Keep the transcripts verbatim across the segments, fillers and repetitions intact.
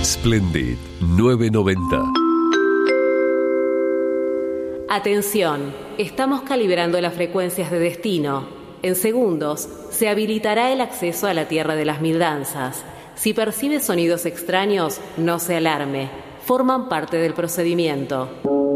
Splendid novecientos noventa. Atención, estamos calibrando las frecuencias de destino. En segundos se habilitará el acceso a la Tierra de las Mil Danzas. Si percibe sonidos extraños, no se alarme. Forman parte del procedimiento.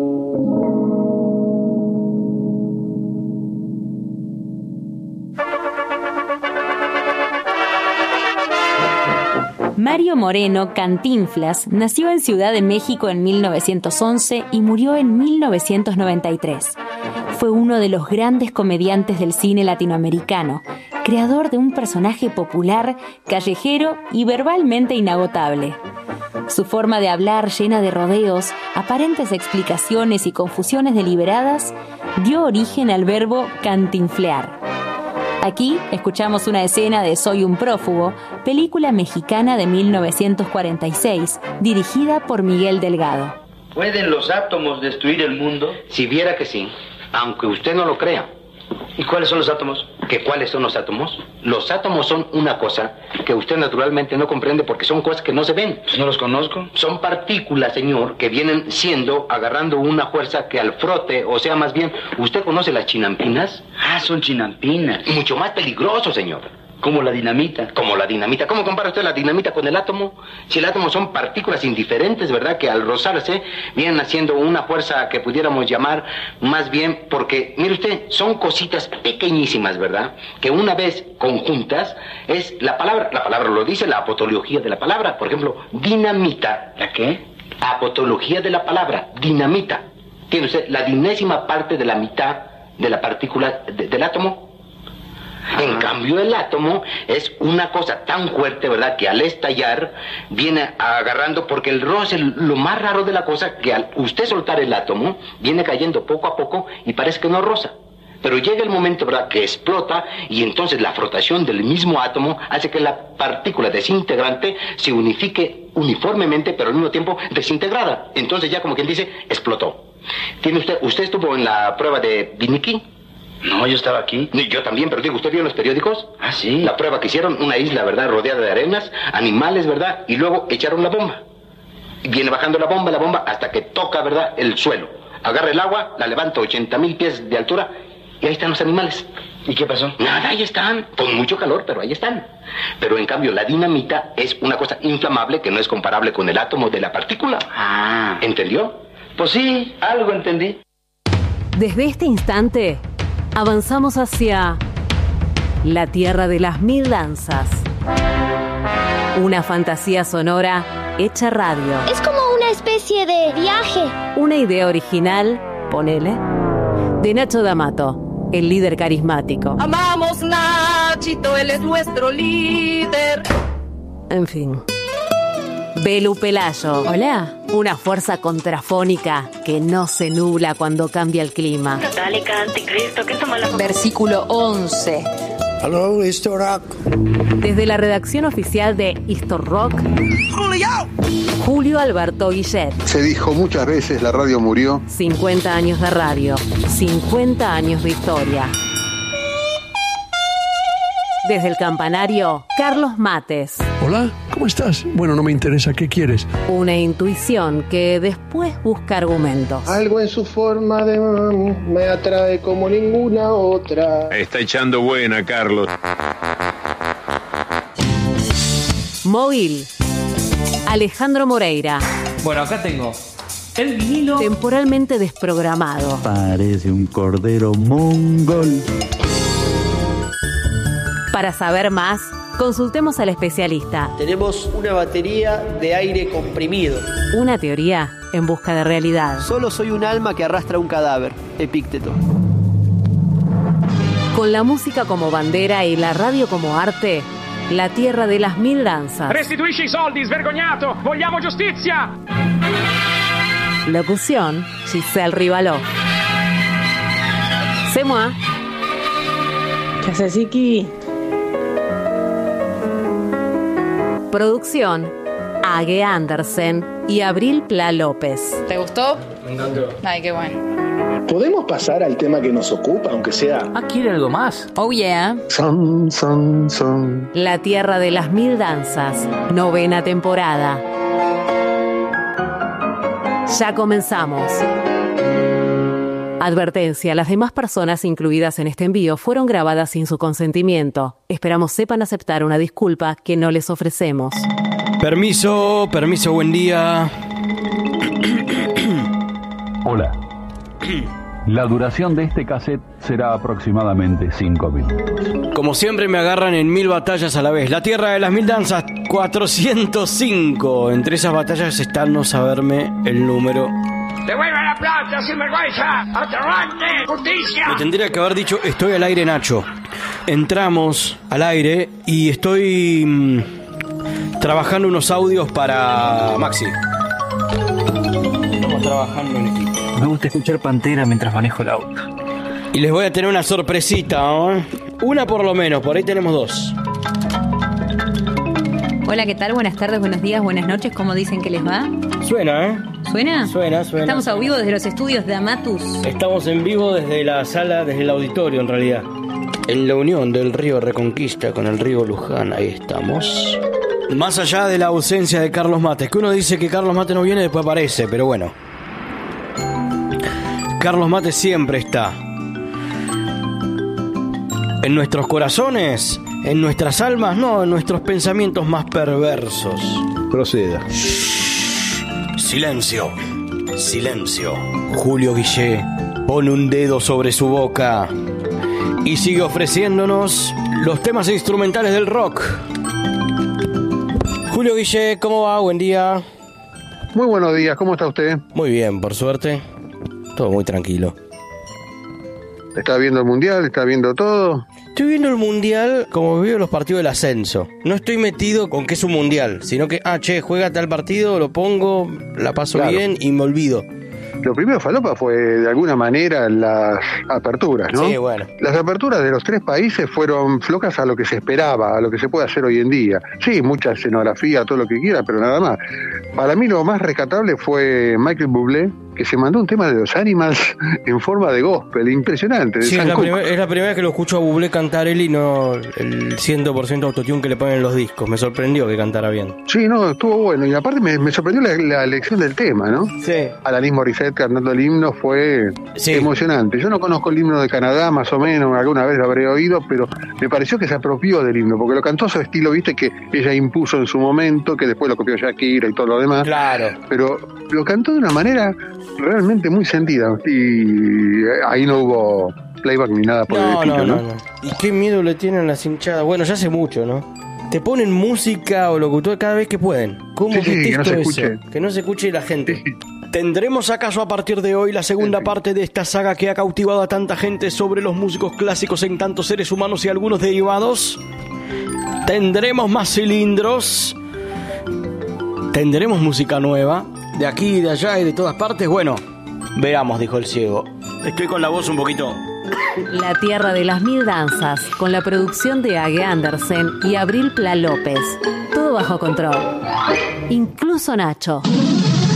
Mario Moreno Cantinflas nació en Ciudad de México en mil novecientos once y murió en mil novecientos noventa y tres. Fue uno de los grandes comediantes del cine latinoamericano, creador de un personaje popular, callejero y verbalmente inagotable. Su forma de hablar, llena de rodeos, aparentes explicaciones y confusiones deliberadas, dio origen al verbo cantinflear. Aquí escuchamos una escena de Soy un prófugo, película mexicana de mil novecientos cuarenta y seis, dirigida por Miguel Delgado. ¿Pueden los átomos destruir el mundo? Si viera que sí, aunque usted no lo crea. ¿Y cuáles son los átomos? ¿Que cuáles son los átomos? Los átomos son una cosa que usted naturalmente no comprende porque son cosas que no se ven. Pues no los conozco. Son partículas, señor, que vienen siendo, agarrando una fuerza que al frote, o sea, más bien, ¿usted conoce las chinampinas? Ah, son chinampinas. Mucho más peligroso, señor. Como la dinamita. Como la dinamita. ¿Cómo compara usted la dinamita con el átomo? Si el átomo son partículas indiferentes, ¿verdad? Que al rozarse vienen haciendo una fuerza que pudiéramos llamar más bien porque, mire usted, son cositas pequeñísimas, ¿verdad? Que una vez conjuntas es la palabra, la palabra lo dice, la apotología de la palabra. Por ejemplo, dinamita. ¿La qué? Apotología de la palabra, dinamita. Tiene usted la dinésima parte de la mitad de la partícula de, del átomo. En cambio, el átomo es una cosa tan fuerte, ¿verdad?, que al estallar viene agarrando, porque el roce, lo más raro de la cosa, que al usted soltar el átomo, viene cayendo poco a poco y parece que no roza. Pero llega el momento, ¿verdad?, que explota y entonces la frotación del mismo átomo hace que la partícula desintegrante se unifique uniformemente, pero al mismo tiempo desintegrada. Entonces ya como quien dice, explotó. ¿Tiene usted, usted estuvo en la prueba de Vinicky? No, yo estaba aquí. Yo también, pero digo, ¿usted vio en los periódicos? Ah, sí. La prueba que hicieron, una isla, ¿verdad?, rodeada de arenas, animales, ¿verdad?, y luego echaron la bomba. Y viene bajando la bomba, la bomba, hasta que toca, ¿verdad?, el suelo. Agarra el agua, la levanta ochenta mil pies de altura, y ahí están los animales. ¿Y qué pasó? Nada, ahí están, con mucho calor, pero ahí están. Pero en cambio, la dinamita es una cosa inflamable que no es comparable con el átomo de la partícula. Ah. ¿Entendió? Pues sí, algo entendí. Desde este instante, avanzamos hacia la Tierra de las Mil Danzas. Una fantasía sonora hecha radio. Es como una especie de viaje. Una idea original, ponele, de Nacho D'Amato, el líder carismático. Amamos Nachito, él es nuestro líder. En fin. Belu Pelayo. Hola. Una fuerza contrafónica que no se nubla cuando cambia el clima. Católica, anticristo, que toma la... Versículo once. Hello, Histo Rock. Desde la redacción oficial de Histo Rock, Julio. Julio Alberto Guillet. Se dijo muchas veces, la radio murió. cincuenta años de radio, cincuenta años de historia. Desde el campanario, Carlos Mates. Hola, ¿cómo estás? Bueno, no me interesa, ¿qué quieres? Una intuición que después busca argumentos. Algo en su forma de mami me atrae como ninguna otra. Está echando buena, Carlos. Móvil. Alejandro Moreira. Bueno, acá tengo el vinilo. Temporalmente desprogramado. Parece un cordero mongol. Para saber más, consultemos al especialista. Tenemos una batería de aire comprimido. Una teoría en busca de realidad. Solo soy un alma que arrastra un cadáver. Epícteto. Con la música como bandera y la radio como arte, la Tierra de las Mil Danzas. Restituisci i soldi, svergognato! Vogliamo giustizia! Locución, Giselle Rivaló. C'est moi. ¿Qué haces, Iki? Producción, Age Andersen y Abril Pla López. ¿Te gustó? Me encantó. Ay, qué bueno. ¿Podemos pasar al tema que nos ocupa, aunque sea? Ah, ¿quiere algo más? Oh, yeah. Son, son, son. La Tierra de las Mil Danzas, novena temporada. Ya comenzamos. Advertencia, las demás personas incluidas en este envío fueron grabadas sin su consentimiento. Esperamos sepan aceptar una disculpa que no les ofrecemos. Permiso, permiso, buen día. Hola. La duración de este cassette será aproximadamente cinco minutos. Como siempre me agarran en mil batallas a la vez. La tierra de las mil danzas, cuatrocientos cinco. Entre esas batallas está no saberme el número. ¡Devuelve la plata, sinvergüenza! ¡Aterrante! ¡Justicia! Me tendría que haber dicho, estoy al aire, Nacho. Entramos al aire y estoy mmm, trabajando unos audios para Maxi. Estamos trabajando en equipo. Me gusta escuchar Pantera mientras manejo el auto. Y les voy a tener una sorpresita, ¿no? Una por lo menos, por ahí tenemos dos. Hola, ¿qué tal? Buenas tardes, buenos días, buenas noches. ¿Cómo dicen que les va? Suena, ¿eh? ¿Suena? Suena, suena. Estamos a vivo desde los estudios de Amatus. Estamos en vivo desde la sala, desde el auditorio en realidad. En la unión del río Reconquista con el río Luján, ahí estamos. Más allá de la ausencia de Carlos Mates, que uno dice que Carlos Mates no viene y después aparece, pero bueno. Carlos Mates siempre está. En nuestros corazones, en nuestras almas, no, en nuestros pensamientos más perversos. Proceda. Silencio, silencio. Julio Guillé pone un dedo sobre su boca y sigue ofreciéndonos los temas instrumentales del rock. Julio Guillé, ¿cómo va? Buen día. Muy buenos días, ¿cómo está usted? Muy bien, por suerte. Todo muy tranquilo. ¿Está viendo el mundial? ¿Está viendo todo? Estoy viendo el mundial como veo los partidos del ascenso. No estoy metido con que es un mundial, sino que, ah, che, juega tal partido, lo pongo, la paso claro. bien y me olvido. Lo primero falopa fue de alguna manera las aperturas, ¿no? Sí, bueno. Las aperturas de los tres países fueron flocas a lo que se esperaba, a lo que se puede hacer hoy en día. Sí, mucha escenografía, todo lo que quiera, pero nada más. Para mí lo más rescatable fue Michael Bublé, que se mandó un tema de los Animals en forma de gospel, impresionante. De sí, Sam es la, Cooke. primer, es la primera vez que lo escucho a Bublé cantar él y no el cien por ciento autotune que le ponen en los discos. Me sorprendió que cantara bien. Sí, no, estuvo bueno. Y aparte me, me sorprendió la, la elección del tema, ¿no? Sí. Alanis Morissette cantando el himno fue sí. emocionante. Yo no conozco el himno de Canadá, más o menos, alguna vez lo habré oído, pero me pareció que se apropió del himno, porque lo cantó a su estilo, viste, que ella impuso en su momento, que después lo copió Shakira y todo lo demás. Claro. Pero lo cantó de una manera realmente muy sentida, y ahí no hubo playback ni nada por no, el estilo, no, ¿no? no, no. Y qué miedo le tienen las hinchadas. Bueno, ya hace mucho, ¿no? Te ponen música o locutor cada vez que pueden. ¿Cómo sí, que sí, que no se escuche. Que no se escuche la gente. Sí. ¿Tendremos acaso a partir de hoy la segunda sí. parte de esta saga que ha cautivado a tanta gente sobre los músicos clásicos en tantos seres humanos y algunos derivados? ¿Tendremos más cilindros? ¿Tendremos música nueva? De aquí, de allá y de todas partes. Bueno, veamos, dijo el ciego. Estoy con la voz un poquito. La tierra de las mil danzas, con la producción de Age Andersen y Abril Pla López. Todo bajo control. Incluso Nacho.